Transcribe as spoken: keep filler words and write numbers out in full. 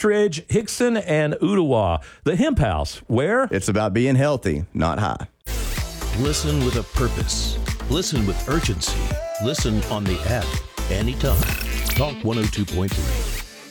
Ridge, Hickson, and Ottawa. The Hemp House, where It's about being healthy, not high. Listen with a purpose. Listen with urgency. Listen on the app anytime. Talk one oh two point three.